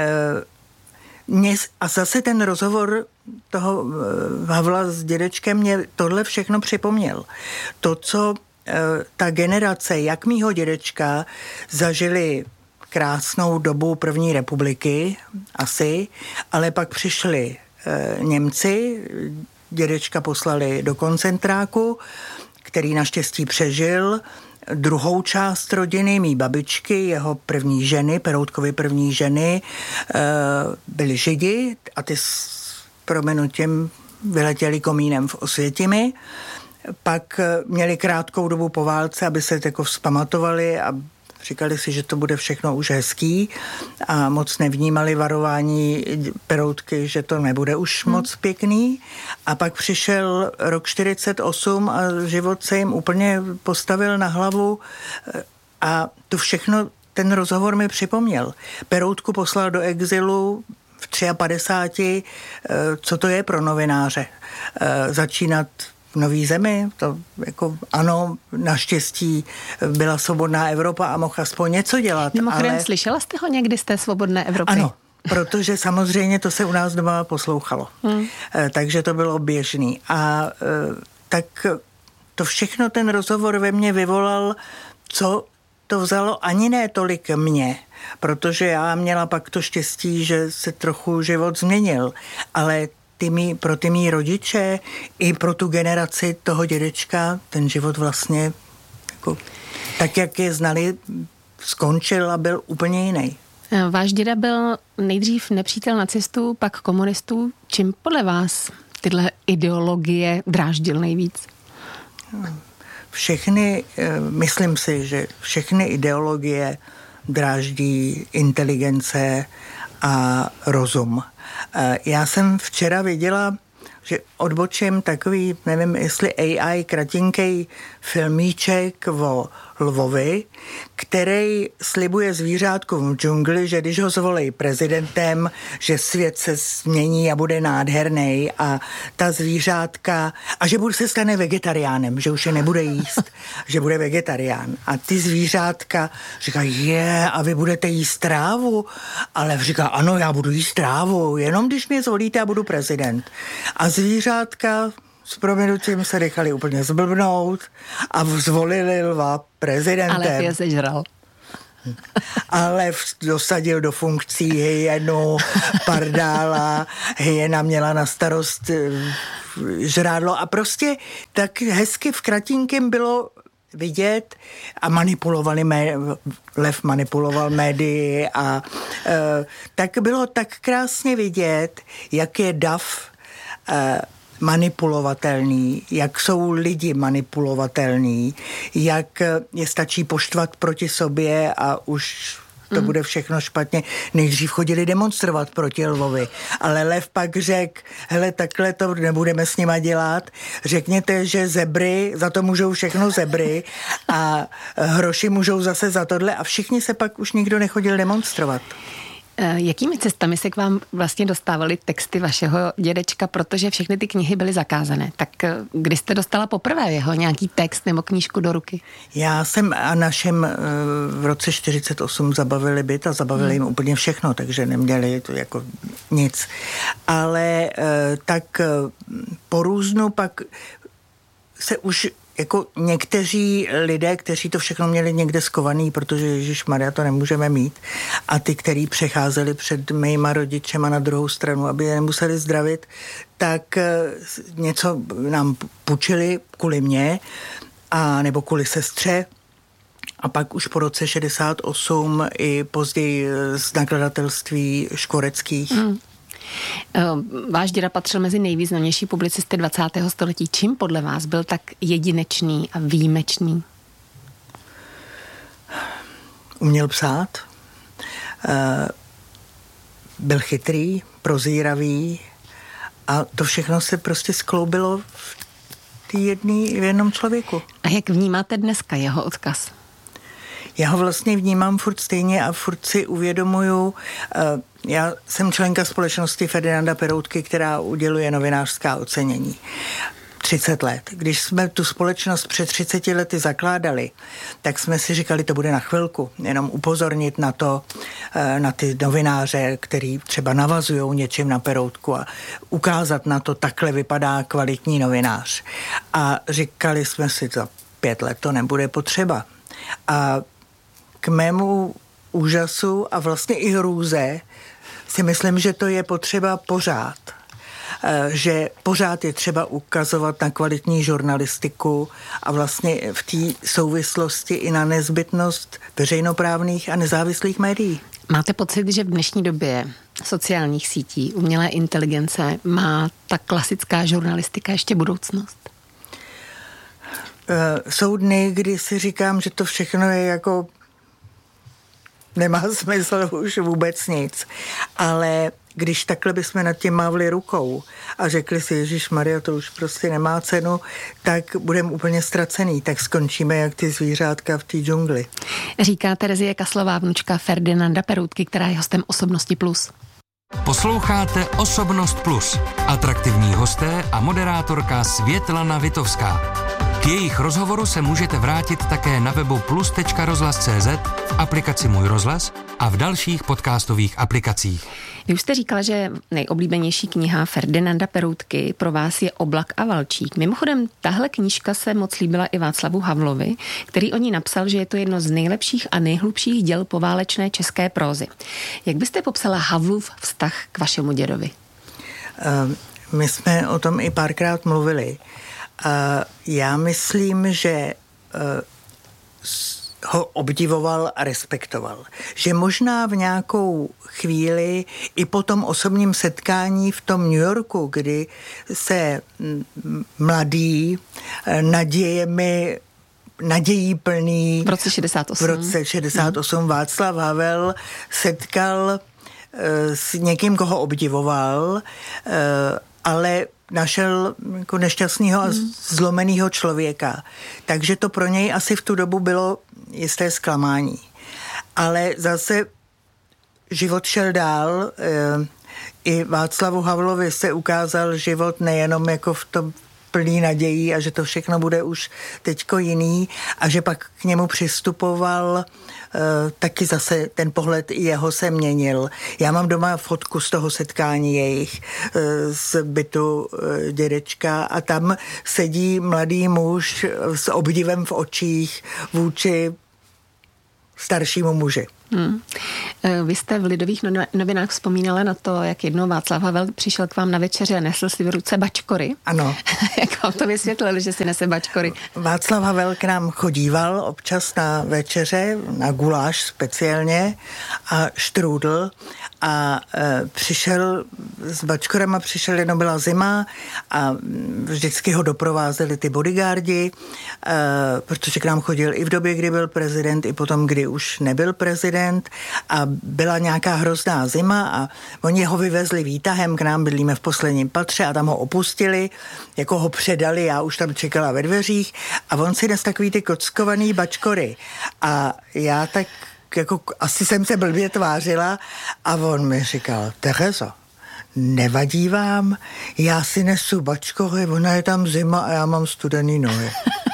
a zase ten rozhovor toho Havla s dědečkem mě tohle všechno připomněl. To, co ta generace, jak mýho dědečka, zažili krásnou dobu první republiky, asi, ale pak přišli Němci, dědečka poslali do koncentráku, který naštěstí přežil. Druhou část rodiny, mý babičky, jeho první ženy, Peroutkovy první ženy, byli Židi a ty s prominutím vyletěli komínem v Osvětimi. Pak měli krátkou dobu po válce, aby se jako vzpamatovali a říkali si, že to bude všechno už hezký a moc nevnímali varování Peroutky, že to nebude už moc pěkný. A pak přišel rok 48 a život se jim úplně postavil na hlavu a to všechno ten rozhovor mi připomněl. Peroutku poslal do exilu v 53. Co to je pro novináře? Začínat v nový zemi, to jako ano, naštěstí byla svobodná Evropa a mohl aspoň něco dělat. Mimochodem, slyšela jste ho někdy z té svobodné Evropy? Ano, protože samozřejmě to se u nás doma poslouchalo. Takže to bylo běžný. A tak to všechno ten rozhovor ve mně vyvolal, co to vzalo ani ne tolik mě, protože já měla pak to štěstí, že se trochu život změnil, ale pro ty mý rodiče i pro tu generaci toho dědečka ten život vlastně jako, tak, jak je znali, skončil a byl úplně jiný. Váš děda byl nejdřív nepřítel nacistů, pak komunistů. Čím podle vás tyhle ideologie dráždil nejvíc? Myslím si, že všechny ideologie dráždí inteligence a rozum. Já jsem včera viděla, že odbočím takový, nevím, jestli AI kratinkej filmíček o lvovi, který slibuje zvířátkům v džungli, že když ho zvolí prezidentem, že svět se změní a bude nádherný a ta zvířátka, a že se stane vegetariánem, že už je nebude jíst, že bude vegetarián. A ty zvířátka říkají, a vy budete jíst trávu? Ale říká, ano, já budu jíst trávu, jenom když mě zvolíte, já budu prezident. A zvířátka s prominutím se nechali úplně zblbnout a zvolili lva prezidentem. Ale je sežral. Ale dosadil do funkcí hyenu, pardála, hyena měla na starost žrádlo a prostě tak hezky v kratinkém bylo vidět a lev manipuloval médii a tak bylo tak krásně vidět, jak je dav manipulovatelný, jak jsou lidi manipulovatelný, jak je stačí poštvat proti sobě a už to bude všechno špatně. Nejdřív chodili demonstrovat proti lvovi, ale lev pak řekl, hele, takhle to nebudeme s nima dělat, řekněte, že zebry, za to můžou všechno zebry a hroši můžou zase za tohle a všichni se pak už nikdo nechodil demonstrovat. Jakými cestami se k vám vlastně dostávaly texty vašeho dědečka, protože všechny ty knihy byly zakázané? Tak kdy jste dostala poprvé jeho nějaký text nebo knížku do ruky? Já jsem a našem v roce 48 zabavili byt a zabavili jim úplně všechno, takže neměli to jako nic. Ale tak po různu pak se už jako někteří lidé, kteří to všechno měli někde skovaný, protože ježišmarja to nemůžeme mít, a ty, kteří přecházeli před mýma rodičema na druhou stranu, aby je nemuseli zdravit, tak něco nám půjčili kvůli mě, a nebo kvůli sestře, a pak už po roce 68 i později z nakladatelství Škvoreckých. Váš děda patřil mezi nejvýznamnější publicisty 20. století. Čím podle vás byl tak jedinečný a výjimečný? Uměl psát, byl chytrý, prozíravý a to všechno se prostě skloubilo v jednom člověku. A jak vnímáte dneska jeho odkaz? Já ho vlastně vnímám furt stejně a furt si uvědomuju. Já jsem členka společnosti Ferdinanda Peroutky, která uděluje novinářská ocenění. 30 let. Když jsme tu společnost před 30 lety zakládali, tak jsme si říkali, to bude na chvilku, jenom upozornit na to, na ty novináře, který třeba navazujou něčím na Peroutku a ukázat na to, takhle vypadá kvalitní novinář. A říkali jsme si, za 5 let to nebude potřeba. A k mému úžasu a vlastně i hrůze si myslím, že to je potřeba pořád. Že pořád je třeba ukazovat na kvalitní žurnalistiku a vlastně v té souvislosti i na nezbytnost veřejnoprávných a nezávislých médií. Máte pocit, že v dnešní době sociálních sítí, umělé inteligence má ta klasická žurnalistika ještě budoucnost? Jsou dny, kdy si říkám, že to všechno je jako nemá smysl už vůbec nic. Ale když takhle bychom nad tím mávli rukou a řekli si, ježišmarja, to už prostě nemá cenu, tak budeme úplně ztracený, tak skončíme jak ty zvířátka v té džungli. Říká Terezie Kaslová, vnučka Ferdinanda Peroutky, která je hostem Osobnosti Plus. Posloucháte Osobnost Plus. Atraktivní hosté a moderátorka Světlana Vitovská. K jejich rozhovoru se můžete vrátit také na webu plus.rozhlas.cz, v aplikaci Můj rozhlas a v dalších podcastových aplikacích. Vy už jste říkala, že nejoblíbenější kniha Ferdinanda Peroutky pro vás je Oblak a valčík. Mimochodem, tahle knížka se moc líbila i Václavu Havlovi, který o ní napsal, že je to jedno z nejlepších a nejhlubších děl poválečné české prózy. Jak byste popsala Havlův vztah k vašemu dědovi? My jsme o tom i párkrát mluvili. Já myslím, že ho obdivoval a respektoval. Že možná v nějakou chvíli i po tom osobním setkání v tom New Yorku, kdy se mladý, nadějí plný v roce 68 Václav Havel setkal s někým, koho obdivoval, ale našel jako nešťastného a zlomeného člověka. Takže to pro něj asi v tu dobu bylo jisté zklamání. Ale zase život šel dál. I Václavu Havlovi se ukázal život nejenom jako v tom plný nadějí a že to všechno bude už teďko jiný a že pak k němu přistupoval, taky zase ten pohled i jeho se měnil. Já mám doma fotku z toho setkání jejich z bytu dědečka a tam sedí mladý muž s obdivem v očích vůči staršímu muži. Vy jste v Lidových novinách vzpomínala na to, jak jednou Václav Havel přišel k vám na večeři a nesl si v ruce bačkory. Ano. Jak vám to vysvětlil, že si nese bačkory? Václav Havel k nám chodíval občas na večeře, na guláš speciálně a štrůdl a přišel s bačkorama, jednou byla zima a vždycky ho doprovázeli ty bodyguardi, protože k nám chodil i v době, kdy byl prezident, i potom, kdy už nebyl prezident a byla nějaká hrozná zima a oni ho vyvezli výtahem, k nám bydlíme v posledním patře a tam ho opustili, jako ho předali, já už tam čekala ve dveřích a on si nes takový ty kockovaný bačkory a já tak jako asi jsem se blbě tvářila a on mi říkal, Terezo, nevadí vám, já si nesu bačkory, ona je tam zima a já mám studený nohy.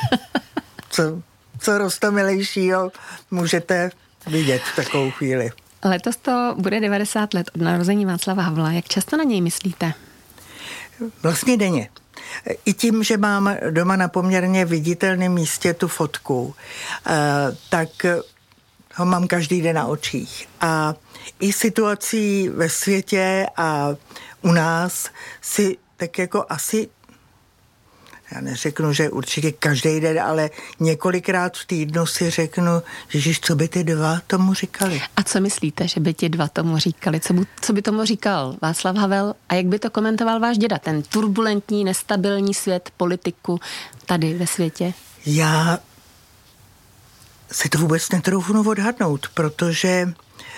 Co roztomilejšího můžete vidět v takovou chvíli. Letos to bude 90 let od narození Václava Havla. Jak často na něj myslíte? Vlastně denně. I tím, že mám doma na poměrně viditelném místě tu fotku, tak ho mám každý den na očích. A i situací ve světě a u nás si tak jako asi, já neřeknu, že určitě každý den, ale několikrát v týdnu si řeknu, Ježiš, co by ty dva tomu říkali? A co myslíte, že by ti dva tomu říkali? Co by tomu říkal Václav Havel a jak by to komentoval váš děda? Ten turbulentní, nestabilní svět, politiku tady ve světě? Já si to vůbec netroufnu odhadnout, protože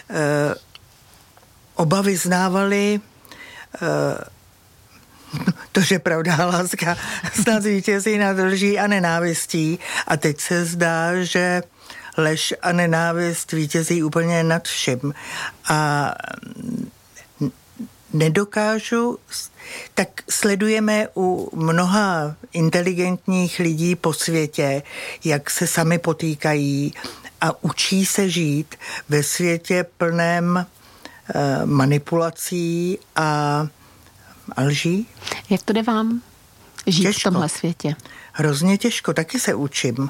oba vyznávali to, že pravda a láska snad vítězí nad lží a nenávistí. A teď se zdá, že lež a nenávist vítězí úplně nad vším. A nedokážu, tak sledujeme u mnoha inteligentních lidí po světě, jak se sami potýkají a učí se žít ve světě plném manipulací a lží. Jak to jde vám žít těžko. V tomhle světě? Hrozně těžko, taky se učím.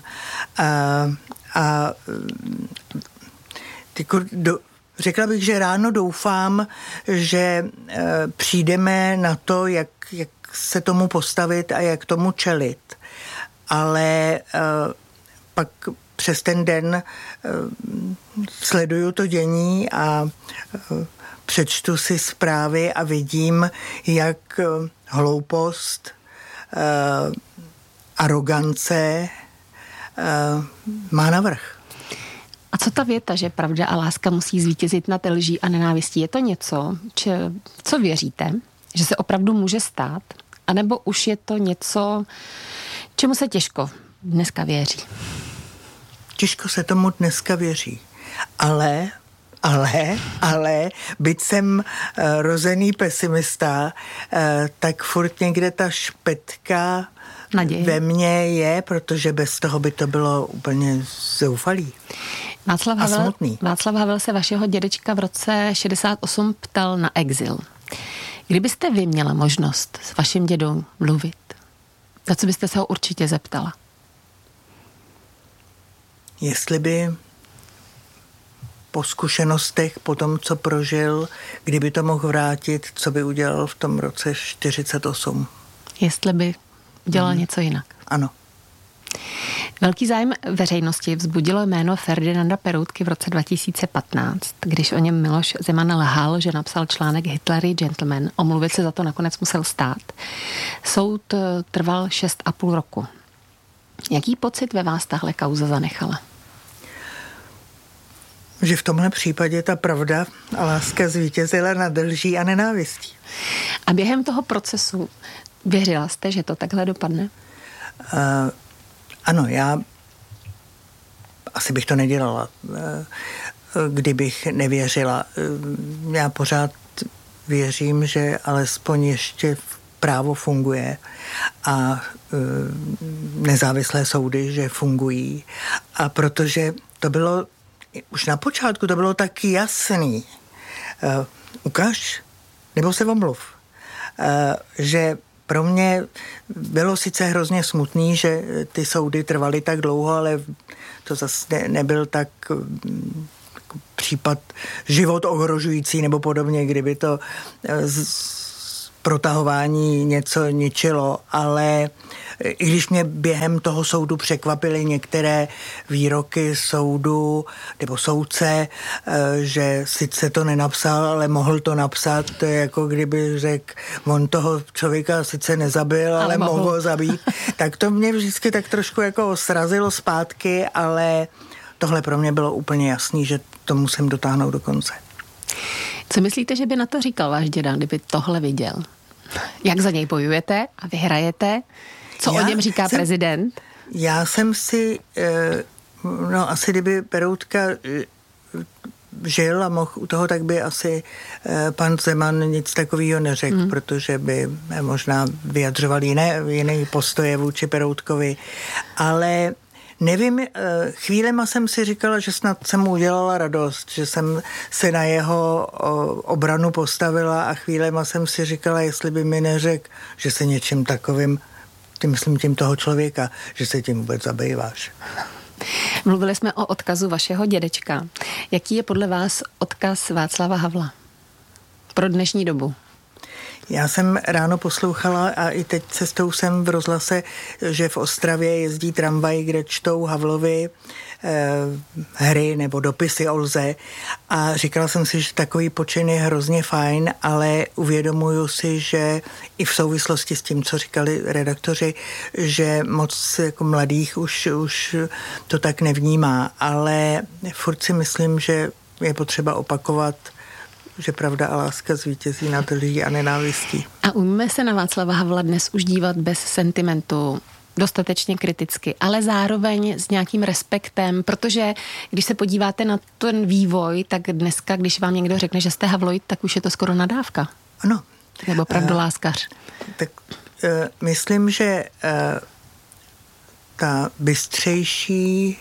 Řekla bych, že ráno doufám, že přijdeme na to, jak se tomu postavit a jak tomu čelit. Ale pak přes ten den sleduju to dění a přečtu si zprávy a vidím, jak hloupost, arogance má navrch. A co ta věta, že pravda a láska musí zvítězit nad lží a nenávistí? Je to něco, co věříte, že se opravdu může stát? A nebo už je to něco, čemu se těžko dneska věří? Těžko se tomu dneska věří. Ale, byť jsem rozený pesimista, tak furt někde ta špetka naděje ve mně je, protože bez toho by to bylo úplně zoufalý. Václav Havel se vašeho dědečka v roce 68 ptal na exil. Kdybyste vy měla možnost s vaším dědou mluvit, za co byste se ho určitě zeptala? Jestli by po zkušenostech, po tom, co prožil, kdyby to mohl vrátit, co by udělal v tom roce 48. Jestli by dělal něco jinak. Ano. Velký zájem veřejnosti vzbudilo jméno Ferdinanda Peroutky v roce 2015, když o něm Miloš Zeman lhal, že napsal článek Hitler je gentleman. Omluvit se za to nakonec musel stát. Soud trval 6,5 roku. Jaký pocit ve vás tahle kauza zanechala? Že v tomhle případě ta pravda a láska zvítězila nad lží a nenávistí. A během toho procesu věřila jste, že to takhle dopadne? Ano, já asi bych to nedělala, kdybych nevěřila. Já pořád věřím, že alespoň ještě právo funguje a nezávislé soudy, že fungují. A protože to bylo, už na počátku to bylo tak jasný, ukaž, nebo se omluv, že pro mě bylo sice hrozně smutný, že ty soudy trvaly tak dlouho, ale to zase nebyl tak případ život ohrožující nebo podobně, kdyby to protahování něco ničilo, ale i když mě během toho soudu překvapily některé výroky soudu nebo soudce, že sice to nenapsal, ale mohl to napsat, to je jako kdyby řekl, on toho člověka sice nezabil, ale mohl ho zabít, tak to mě vždycky tak trošku jako srazilo zpátky, ale tohle pro mě bylo úplně jasný, že to musím dotáhnout do konce. Co myslíte, že by na to říkal váš děda, kdyby tohle viděl? Jak za něj bojujete a vyhrajete? Co o něm říká prezident? Já jsem si, asi kdyby Peroutka žil a mohl u toho, tak by asi pan Zeman nic takového neřekl, protože by možná vyjadřoval jiné postoje vůči Peroutkovi. Ale nevím, chvílema jsem si říkala, že snad jsem mu udělala radost, že jsem se na jeho obranu postavila a chvílema jsem si říkala, jestli by mi neřekl, že se něčím takovým, tím toho člověka, že se tím vůbec zabýváš. Mluvili jsme o odkazu vašeho dědečka. Jaký je podle vás odkaz Václava Havla pro dnešní dobu? Já jsem ráno poslouchala a i teď cestou jsem v rozhlase, že v Ostravě jezdí tramvaj, kde čtou Havlovi hry nebo dopisy o lze a říkala jsem si, že takový počin je hrozně fajn, ale uvědomuju si, že i v souvislosti s tím, co říkali redaktoři, že moc jako mladých už to tak nevnímá, ale furt si myslím, že je potřeba opakovat, že pravda a láska zvítězí nad lží a nenávistí. A umíme se na Václava Havla dnes už dívat bez sentimentu, dostatečně kriticky, ale zároveň s nějakým respektem, protože když se podíváte na ten vývoj, tak dneska, když vám někdo řekne, že jste Havloid, tak už je to skoro nadávka. Ano. Nebo pravdoláskař. Tak myslím, že ta bystřejší,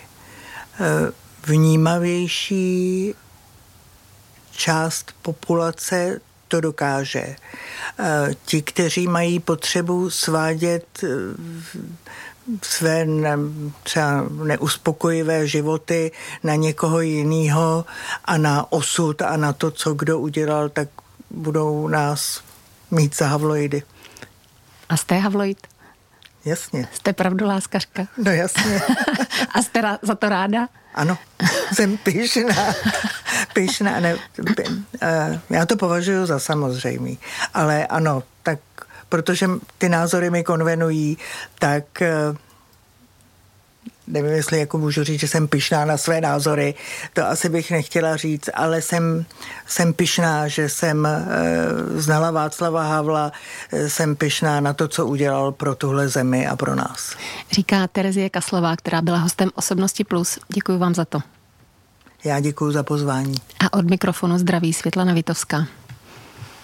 vnímavější část populace to dokáže. Ti, kteří mají potřebu svádět své třeba neuspokojivé životy na někoho jiného a na osud a na to, co kdo udělal, tak budou nás mít za havloidy. A jste havloid? Jasně. Jste pravdoláskařka? No jasně. A jste za to ráda? Ano, jsem pyšná. Já to považuji za samozřejmý. Ale ano, tak protože ty názory mi konvenují, tak nevím, jestli jako můžu říct, že jsem pyšná na své názory, to asi bych nechtěla říct, ale jsem pyšná, že jsem znala Václava Havla, jsem pyšná na to, co udělal pro tuhle zemi a pro nás. Říká Terezie Kaslová, která byla hostem Osobnosti Plus. Děkuji vám za to. Já děkuji za pozvání. A od mikrofonu zdraví Světlana Vitovská.